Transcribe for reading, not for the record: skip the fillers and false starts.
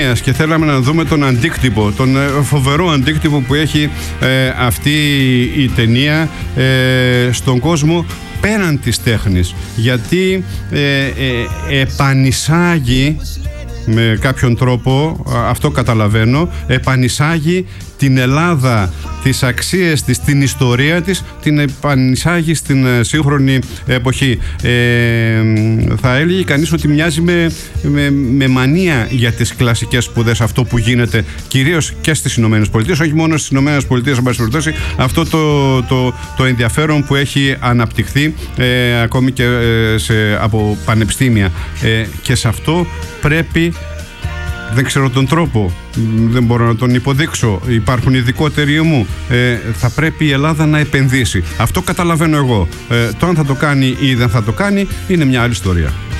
και θέλαμε να δούμε τον αντίκτυπο, τον φοβερό αντίκτυπο που έχει αυτή η ταινία στον κόσμο πέραν της τέχνης, γιατί επανεισάγει με κάποιον τρόπο, αυτό καταλαβαίνω, επανεισάγει την Ελλάδα, τις αξίες της, την ιστορία της, την επανεισάγει στην σύγχρονη εποχή. Θα έλεγε κανείς ότι μοιάζει με μανία για τις κλασικές σπουδές αυτό που γίνεται κυρίως και στις Ηνωμένες Πολιτείες, όχι μόνο στις Ηνωμένες Πολιτείες, αυτό το ενδιαφέρον που έχει αναπτυχθεί ακόμη και από πανεπιστήμια, και σε αυτό πρέπει, δεν ξέρω τον τρόπο, δεν μπορώ να τον υποδείξω, υπάρχουν ειδικότεροι μου, θα πρέπει η Ελλάδα να επενδύσει. Αυτό καταλαβαίνω εγώ. Το αν θα το κάνει ή δεν θα το κάνει είναι μια άλλη ιστορία.